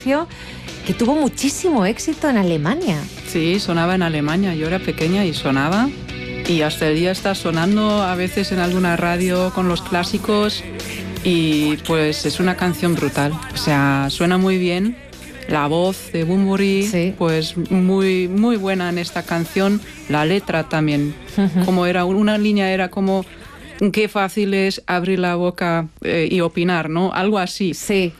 que tuvo muchísimo éxito en Alemania. Sí, sonaba en Alemania. Yo era pequeña y sonaba. Y hasta el día está sonando a veces en alguna radio con los clásicos. Y pues es una canción brutal. O sea, suena muy bien. La voz de Bunbury, sí, pues muy, muy buena en esta canción. La letra también. Como era una línea, era como qué fácil es abrir la boca y opinar, ¿no? Algo así. Sí.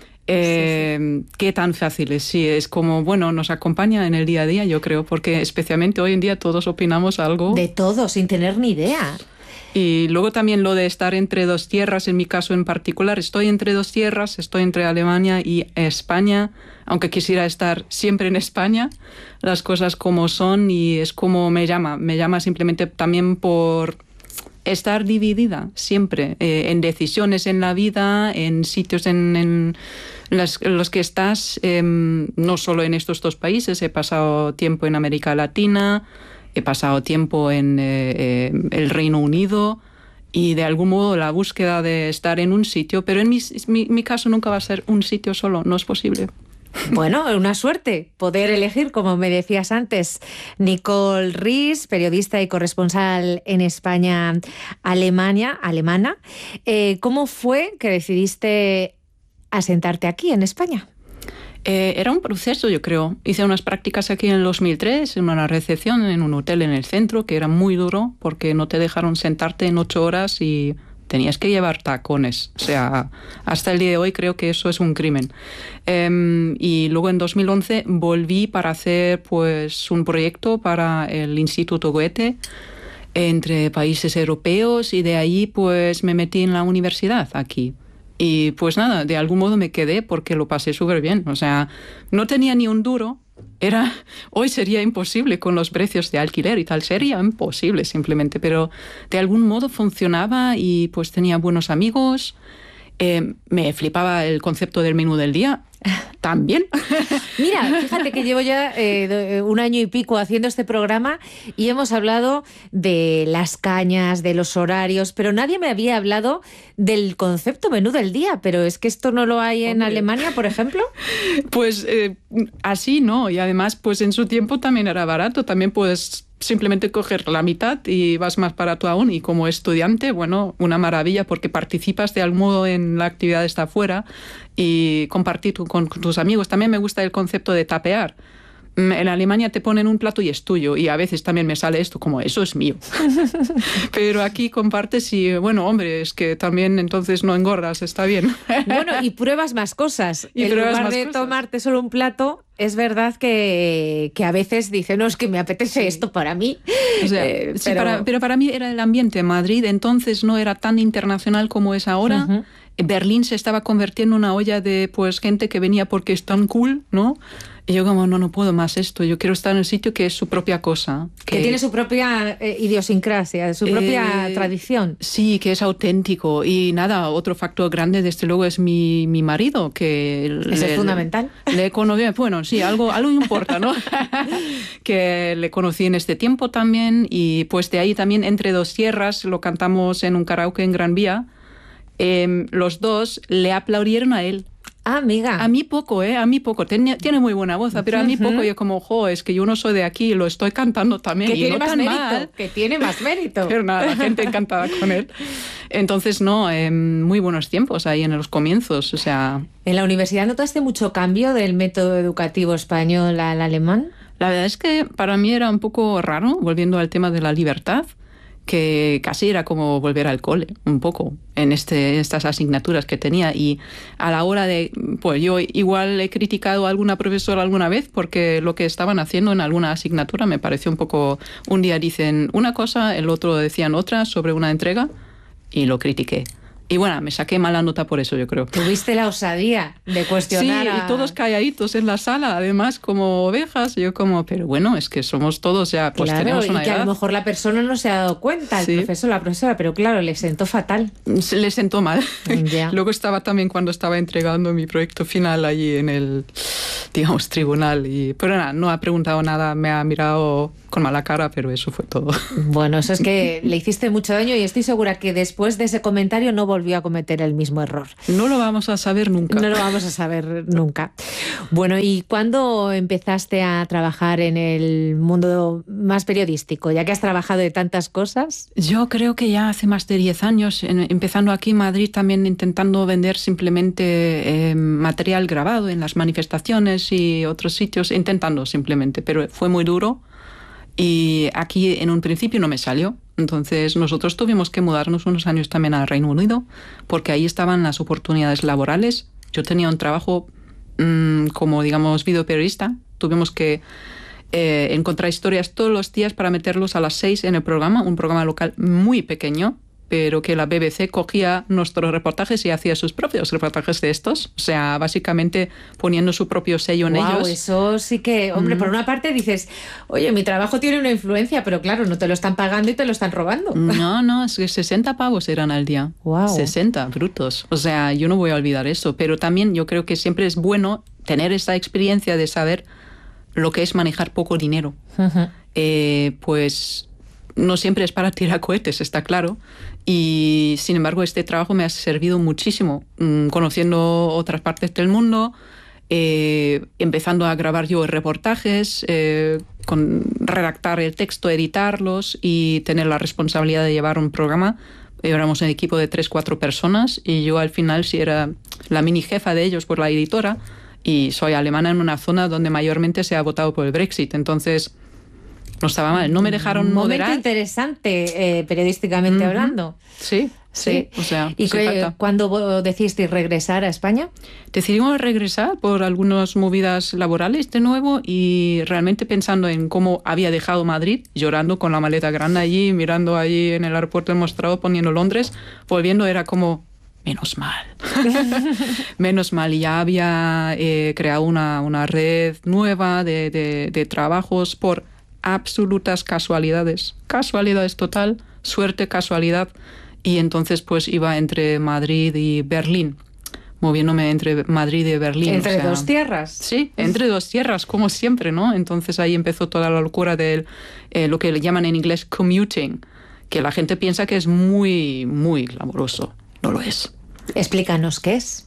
Qué tan fácil es. Sí, es como, bueno, nos acompaña en el día a día, yo creo, porque especialmente hoy en día todos opinamos algo. De todo, sin tener ni idea. Y luego también lo de estar entre dos tierras, en mi caso en particular, estoy entre dos tierras, estoy entre Alemania y España, aunque quisiera estar siempre en España, las cosas como son, y es como me llama simplemente también por estar dividida siempre en decisiones en la vida, en sitios en los que estás, no solo en estos dos países, he pasado tiempo en América Latina, he pasado tiempo en el Reino Unido, y de algún modo la búsqueda de estar en un sitio, pero en mi caso nunca va a ser un sitio solo, no es posible. Bueno, una suerte poder elegir, como me decías antes. Nicole Ries, periodista y corresponsal en España, alemana. ¿Cómo fue que decidiste asentarte aquí en España? Era un proceso, yo creo. Hice unas prácticas aquí en el 2003, en una recepción en un hotel en el centro, que era muy duro porque no te dejaron sentarte en 8 horas y tenías que llevar tacones. O sea, hasta el día de hoy creo que eso es un crimen. Y luego en 2011 volví para hacer pues un proyecto para el Instituto Goethe entre países europeos, y de ahí pues me metí en la universidad aquí. Y pues nada, de algún modo me quedé porque lo pasé súper bien. O sea, no tenía ni un duro. Hoy sería imposible con los precios de alquiler y tal, sería imposible simplemente, pero de algún modo funcionaba y pues tenía buenos amigos. Me flipaba el concepto del menú del día también. Mira, fíjate que llevo ya 1 año y pico haciendo este programa y hemos hablado de las cañas, de los horarios, pero nadie me había hablado del concepto menú del día. Pero es que esto no lo hay en Alemania, por ejemplo. Pues así no, y además pues en su tiempo también era barato, también puedes simplemente coger la mitad y vas más barato aún, y como estudiante, bueno, una maravilla porque participas de algún modo en la actividad de estar afuera y compartir con tus amigos. También me gusta el concepto de tapear. En Alemania te ponen un plato y es tuyo, y a veces también me sale esto como eso es mío. Pero aquí compartes y bueno, hombre, es que también entonces no engordas, está bien. Bueno, y pruebas más cosas. En lugar de tomarte solo un plato, es verdad que a veces dice, no, es que me apetece esto para mí. O sea, pero para mí era el ambiente. Madrid entonces no era tan internacional como es ahora. Uh-huh. Berlín se estaba convirtiendo en una olla de pues gente que venía porque es tan cool, ¿no? Y yo como, no puedo más esto. Yo quiero estar en el sitio que es su propia cosa. Que tiene su propia idiosincrasia, su propia tradición. Sí, que es auténtico. Y nada, otro factor grande, desde luego, es mi marido, que... ¿Ese es fundamental? Le conocí, bueno, sí, algo importa, ¿no? Que le conocí en este tiempo también. Y pues de ahí también, Entre dos tierras, lo cantamos en un karaoke en Gran Vía. Los dos le aplaudieron a él. Ah, amiga. A mí poco, a mí poco. Tiene muy buena voz, pero a mí poco. Yo como, es que yo no soy de aquí, lo estoy cantando también. Que y tiene no más tan mérito. Mal. Que tiene más mérito. Pero nada, la gente encantada con él. Entonces, muy buenos tiempos ahí en los comienzos, o sea... ¿En la universidad notaste mucho cambio del método educativo español al alemán? La verdad es que para mí era un poco raro, volviendo al tema de la libertad, que casi era como volver al cole, un poco, en estas asignaturas que tenía. Y a la hora de... Pues yo igual he criticado a alguna profesora alguna vez porque lo que estaban haciendo en alguna asignatura me pareció un poco... Un día dicen una cosa, el otro decían otra sobre una entrega y lo critiqué. Y bueno, me saqué mala nota por eso, yo creo. Tuviste la osadía de cuestionar. Sí, y todos calladitos en la sala, además, como ovejas. Yo como, pero bueno, es que somos todos ya, pues claro, tenemos una y que edad. a lo mejor la persona no se ha dado cuenta, el profesor, la profesora, pero claro, le sentó fatal. Le sentó mal. Ya. Luego estaba también cuando estaba entregando mi proyecto final allí en el digamos, tribunal. Pero nada, no ha preguntado nada, me ha mirado con mala cara, pero eso fue todo. Bueno, eso es que le hiciste mucho daño y estoy segura que después de ese comentario no volvió a cometer el mismo error. No lo vamos a saber nunca. No lo vamos a saber nunca. Bueno, ¿y cuándo empezaste a trabajar en el mundo más periodístico? Ya que has trabajado de tantas cosas. Yo creo que ya hace más de 10 años, empezando aquí en Madrid, también intentando vender simplemente material grabado en las manifestaciones y otros sitios, intentando simplemente, pero fue muy duro. Y aquí en un principio no me salió. Entonces nosotros tuvimos que mudarnos unos años también al Reino Unido porque ahí estaban las oportunidades laborales. Yo tenía un trabajo como, digamos, videoperiodista. Tuvimos que encontrar historias todos los días para meterlos a las 6 en el programa, un programa local muy pequeño, pero que la BBC cogía nuestros reportajes y hacía sus propios reportajes de estos. O sea, básicamente poniendo su propio sello en ellos. Eso sí que, hombre, por una parte dices, oye, mi trabajo tiene una influencia, pero claro, no te lo están pagando y te lo están robando. No, es que 60 pavos eran al día. Wow. 60 brutos. O sea, yo no voy a olvidar eso. Pero también yo creo que siempre es bueno tener esa experiencia de saber lo que es manejar poco dinero. Pues no siempre es para tirar cohetes, está claro. Y sin embargo este trabajo me ha servido muchísimo, conociendo otras partes del mundo, empezando a grabar yo reportajes, redactar el texto, editarlos y tener la responsabilidad de llevar un programa. Éramos un equipo de 3-4 personas y yo al final sí era la mini jefa de ellos por la editora y soy alemana en una zona donde mayormente se ha votado por el Brexit, entonces no estaba mal, no me dejaron moderar. Momento interesante, periodísticamente hablando. Sí. O sea, ¿y cuándo decidiste regresar a España? Decidimos regresar por algunas movidas laborales de nuevo y realmente pensando en cómo había dejado Madrid, llorando con la maleta grande allí, mirando allí en el aeropuerto del Mostrador, poniendo Londres, volviendo era como, menos mal. Menos mal, y ya había creado una red nueva de trabajos por absolutas casualidades total, suerte, casualidad, y entonces pues iba entre Madrid y Berlín, moviéndome entre Madrid y Berlín. ¿Entre dos tierras? Sí, entre dos tierras, como siempre, ¿no? Entonces ahí empezó toda la locura de lo que le llaman en inglés commuting, que la gente piensa que es muy, muy glamoroso. No lo es. Explícanos qué es.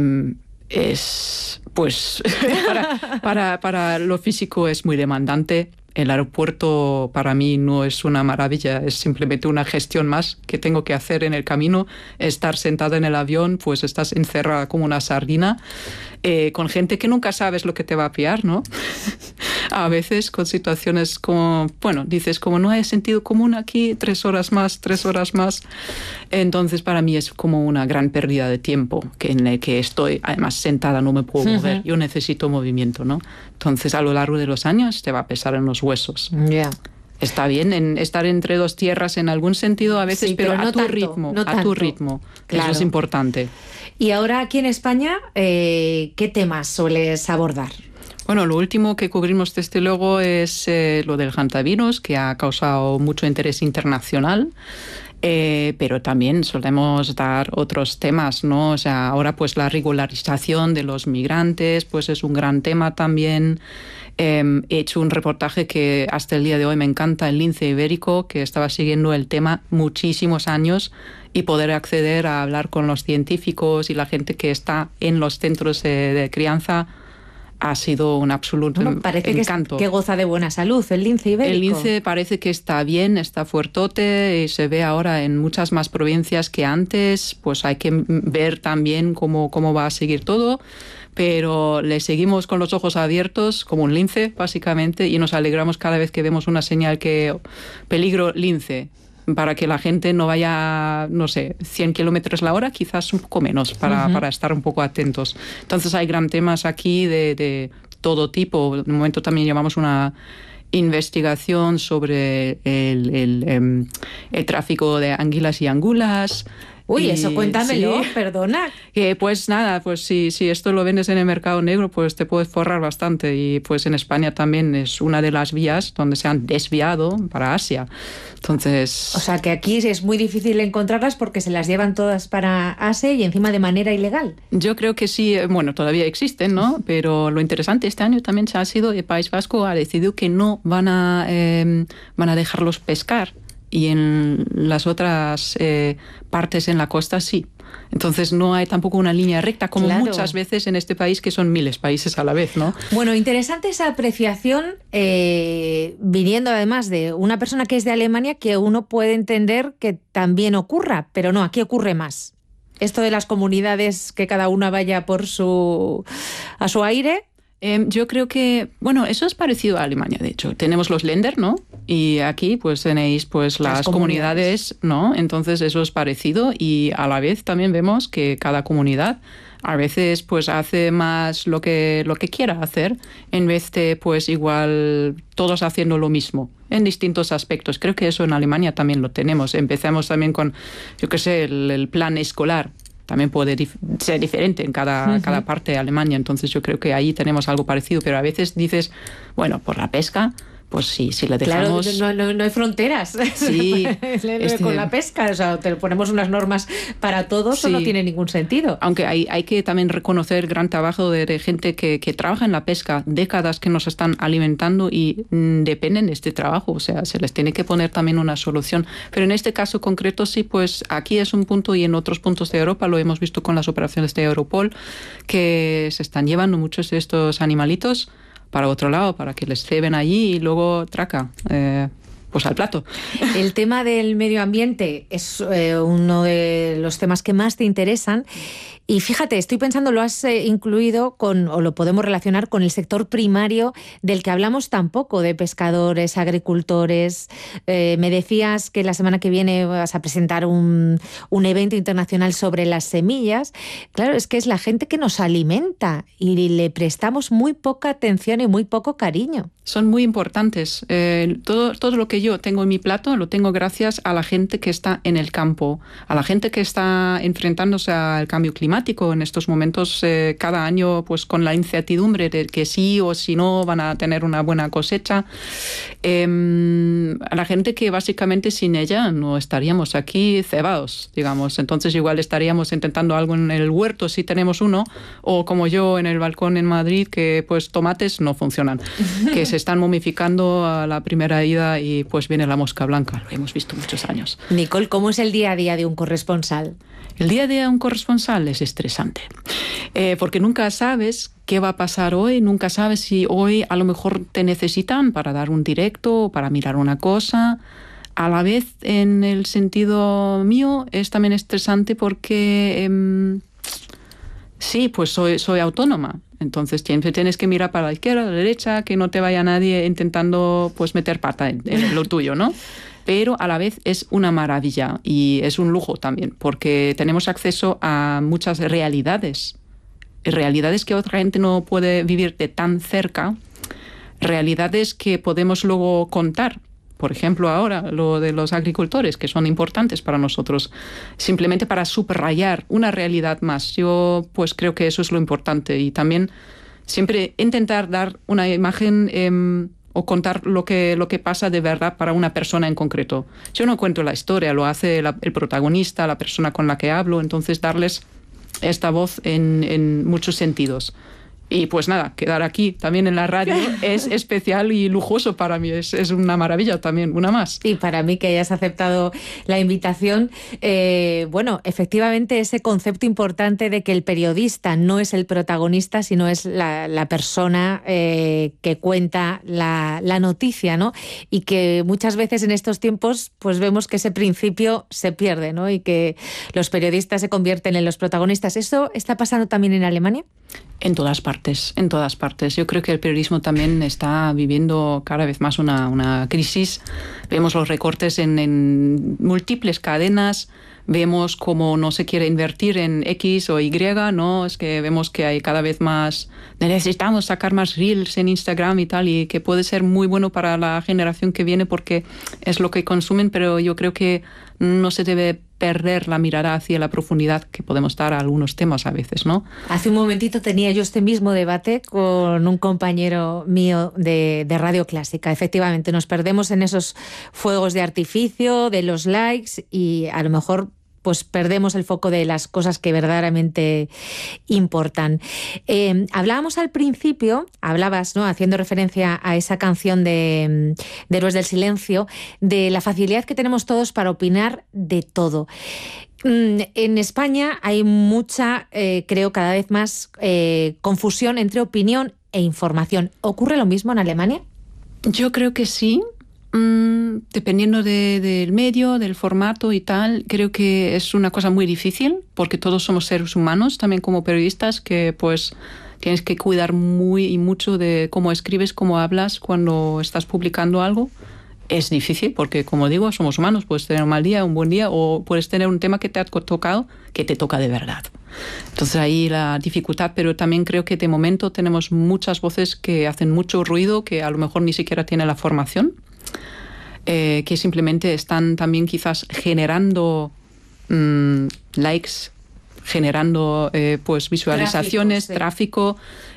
Es, pues, para lo físico es muy demandante. El aeropuerto para mí no es una maravilla, es simplemente una gestión más que tengo que hacer en el camino. Estar sentada en el avión, pues estás encerrada como una sardina, con gente que nunca sabes lo que te va a pillar, ¿no? A veces con situaciones como, bueno, dices, como no hay sentido común aquí, 3 horas más. Entonces para mí es como una gran pérdida de tiempo, en el que estoy además sentada, no me puedo mover, yo necesito movimiento, ¿no? Entonces a lo largo de los años te va a pesar en los huesos. Yeah. Está bien en estar entre dos tierras en algún sentido a veces, sí, pero no a tu tanto, ritmo, no a tu ritmo. Claro. Eso es importante. Y ahora aquí en España, ¿qué temas sueles abordar? Bueno, lo último que cubrimos desde luego es lo del hantavirus, que ha causado mucho interés internacional. Pero también solemos dar otros temas, ¿no? O sea, ahora pues la regularización de los migrantes pues es un gran tema también. He hecho un reportaje que hasta el día de hoy me encanta, el lince ibérico, que estaba siguiendo el tema muchísimos años, y poder acceder a hablar con los científicos y la gente que está en los centros de crianza ha sido un absoluto encanto. Que goza de buena salud el lince ibérico. El lince parece que está bien, está fuertote y se ve ahora en muchas más provincias que antes. Pues hay que ver también cómo va a seguir todo, pero le seguimos con los ojos abiertos como un lince básicamente, y nos alegramos cada vez que vemos una señal que peligro lince, para que la gente no vaya, no sé, 100 kilómetros la hora, quizás un poco menos, para estar un poco atentos. Entonces hay gran temas aquí de todo tipo. De momento también llevamos una investigación sobre el tráfico de anguilas y angulas. Uy, eso cuéntamelo, sí, perdona. Pues nada, pues si esto lo vendes en el mercado negro, pues te puedes forrar bastante. Y pues en España también es una de las vías donde se han desviado para Asia. Entonces... O sea, que aquí es muy difícil encontrarlas porque se las llevan todas para Asia y encima de manera ilegal. Yo creo que sí, bueno, todavía existen, ¿no? Pero lo interesante este año también ha sido el País Vasco ha decidido que no van a dejarlos pescar. Y en las otras partes en la costa sí. Entonces no hay tampoco una línea recta, como muchas veces en este país, que son miles países a la vez, ¿no? Bueno, interesante esa apreciación, viniendo además de una persona que es de Alemania, que uno puede entender que también ocurra, pero no, aquí ocurre más. Esto de las comunidades, que cada una vaya a su aire. Yo creo que, bueno, eso es parecido a Alemania, de hecho. Tenemos los Länder, ¿no? Y aquí pues tenéis pues las comunidades, ¿no? Entonces eso es parecido y a la vez también vemos que cada comunidad a veces pues hace más lo que quiera hacer en vez de pues igual todos haciendo lo mismo en distintos aspectos. Creo que eso en Alemania también lo tenemos. Empezamos también con, yo qué sé, el plan escolar. También puede ser diferente en cada parte de Alemania. Entonces yo creo que ahí tenemos algo parecido. Pero a veces dices, bueno, por la pesca, pues sí, si la dejamos... Claro, no hay fronteras. Sí. Con la pesca, o sea, te ponemos unas normas para todos, sí. Eso no tiene ningún sentido. Aunque hay que también reconocer el gran trabajo de gente que trabaja en la pesca, décadas que nos están alimentando y dependen de este trabajo. O sea, se les tiene que poner también una solución. Pero en este caso concreto sí, pues aquí es un punto y en otros puntos de Europa lo hemos visto con las operaciones de Europol, que se están llevando muchos de estos animalitos para otro lado, para que les ceben allí y luego traca, pues al plato. El tema del medio ambiente es uno de los temas que más te interesan. Y fíjate, estoy pensando, lo has incluido o lo podemos relacionar con el sector primario del que hablamos tampoco, de pescadores, agricultores. Me decías que la semana que viene vas a presentar un evento internacional sobre las semillas. Claro, es que es la gente que nos alimenta y le prestamos muy poca atención y muy poco cariño. Son muy importantes. Todo lo que yo tengo en mi plato lo tengo gracias a la gente que está en el campo, a la gente que está enfrentándose al cambio climático en estos momentos, cada año pues con la incertidumbre de que sí o si no van a tener una buena cosecha. A la gente que básicamente sin ella no estaríamos aquí cebados, digamos. Entonces igual estaríamos intentando algo en el huerto si tenemos uno, o como yo en el balcón en Madrid, que pues tomates no funcionan, que se están momificando a la primera ida y pues viene la mosca blanca. Lo hemos visto muchos años. Nicole, ¿cómo es el día a día de un corresponsal? El día a día de un corresponsal es estresante, porque nunca sabes qué va a pasar hoy, nunca sabes si hoy a lo mejor te necesitan para dar un directo o para mirar una cosa. A la vez, en el sentido mío, es también estresante porque sí, pues soy autónoma. Entonces siempre tienes que mirar para la izquierda, a la derecha, que no te vaya nadie intentando pues meter pata en lo tuyo, ¿no? Pero a la vez es una maravilla y es un lujo también, porque tenemos acceso a muchas realidades que otra gente no puede vivir de tan cerca, realidades que podemos luego contar. Por ejemplo, ahora lo de los agricultores, que son importantes para nosotros, simplemente para subrayar una realidad más. Yo pues creo que eso es lo importante y también siempre intentar dar una imagen o contar lo que pasa de verdad para una persona en concreto. Yo no cuento la historia, lo hace el protagonista, la persona con la que hablo, entonces darles esta voz en muchos sentidos. Y pues nada, quedar aquí también en la radio es especial y lujoso para mí, es una maravilla también, una más. Y para mí que hayas aceptado la invitación, bueno, efectivamente ese concepto importante de que el periodista no es el protagonista, sino es la persona que cuenta la noticia, ¿no? Y que muchas veces en estos tiempos pues vemos que ese principio se pierde, ¿no? Y que los periodistas se convierten en los protagonistas. ¿Eso está pasando también en Alemania? En todas partes. Yo creo que el periodismo también está viviendo cada vez más una crisis. Vemos los recortes en múltiples cadenas, vemos cómo no se quiere invertir en X o Y, ¿no? Es que vemos que hay cada vez más... Necesitamos sacar más reels en Instagram y tal, y que puede ser muy bueno para la generación que viene porque es lo que consumen, pero yo creo que no se debe perder la mirada hacia la profundidad que podemos dar a algunos temas a veces, ¿no? Hace un momentito tenía yo este mismo debate con un compañero mío de Radio Clásica. Efectivamente, nos perdemos en esos fuegos de artificio, de los likes, y a lo mejor pues perdemos el foco de las cosas que verdaderamente importan. Hablábamos al principio, hablabas, ¿no?, haciendo referencia a esa canción de Héroes del Silencio, de la facilidad que tenemos todos para opinar de todo. En España hay mucha, creo cada vez más, confusión entre opinión e información. ¿Ocurre lo mismo en Alemania? Yo creo que sí. Dependiendo del medio, del formato y tal, creo que es una cosa muy difícil porque todos somos seres humanos, también como periodistas, que pues tienes que cuidar muy y mucho de cómo escribes, cómo hablas cuando estás publicando algo. Es difícil porque, como digo, somos humanos, puedes tener un mal día, un buen día, o puedes tener un tema que te ha tocado, que te toca de verdad. Entonces ahí la dificultad, pero también creo que de momento tenemos muchas voces que hacen mucho ruido, que a lo mejor ni siquiera tienen la formación, que simplemente están también quizás generando likes, generando pues visualizaciones, tráfico,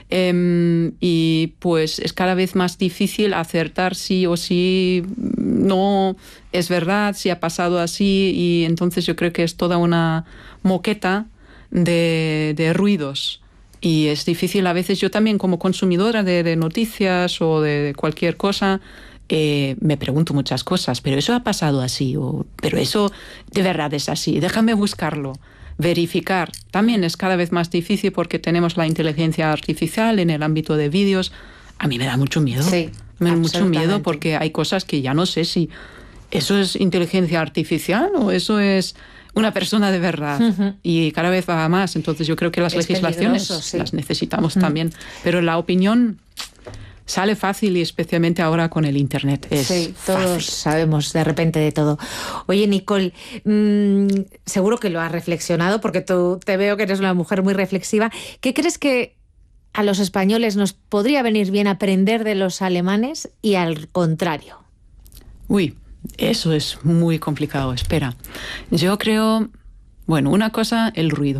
y pues es cada vez más difícil acertar sí o sí, no es verdad, si ha pasado así, y entonces yo creo que es toda una moqueta de ruidos. Y es difícil a veces, yo también como consumidora de noticias o de cualquier cosa, me pregunto muchas cosas, pero eso ha pasado así, pero eso de verdad es así, déjame buscarlo, verificar. También es cada vez más difícil porque tenemos la inteligencia artificial en el ámbito de vídeos. A mí me da mucho miedo. Sí, me da mucho miedo porque hay cosas que ya no sé si eso es inteligencia artificial o eso es una persona de verdad. Y cada vez va más. Entonces yo creo que las legislaciones las necesitamos también. Pero la opinión sale fácil, y especialmente ahora con el Internet. Sí, todos sabemos de repente de todo. Oye, Nicole, seguro que lo has reflexionado porque tú te veo que eres una mujer muy reflexiva. ¿Qué crees que a los españoles nos podría venir bien aprender de los alemanes y al contrario? Uy, eso es muy complicado. Espera, yo creo, bueno, una cosa, el ruido.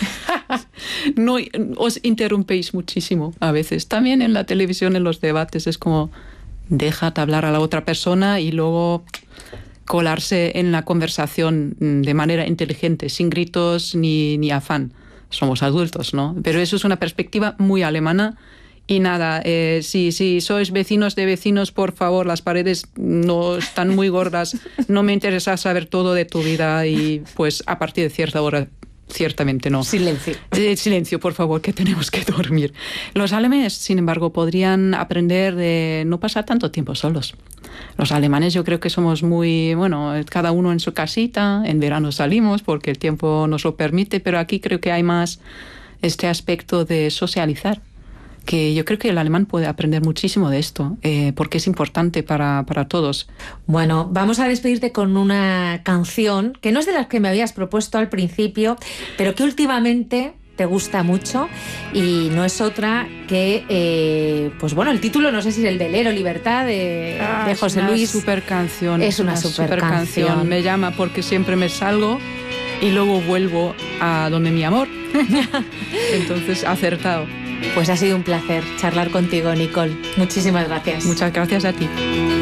No, os interrumpéis muchísimo a veces. También en la televisión, en los debates, es como déjate hablar a la otra persona y luego colarse en la conversación de manera inteligente, sin gritos ni afán. Somos adultos, ¿no? Pero eso es una perspectiva muy alemana. Y nada, si sois vecinos de vecinos, por favor, las paredes no están muy gordas, no me interesa saber todo de tu vida, y pues a partir de cierta hora, ciertamente no. Silencio. Silencio, por favor, que tenemos que dormir. Los alemanes, sin embargo, podrían aprender de no pasar tanto tiempo solos. Los alemanes yo creo que somos muy, bueno, cada uno en su casita, en verano salimos porque el tiempo nos lo permite, pero aquí creo que hay más este aspecto de socializar, que yo creo que el alemán puede aprender muchísimo de esto, porque es importante para todos. Bueno, vamos a despedirte con una canción que no es de las que me habías propuesto al principio, pero que últimamente te gusta mucho, y no es otra que, pues bueno, el título, no sé si es el Velero Libertad de José Luis. Es una super canción. Es una super canción. Me llama porque siempre me salgo y luego vuelvo a donde mi amor. Entonces, acertado. Pues ha sido un placer charlar contigo, Nicole. Muchísimas gracias. Muchas gracias a ti.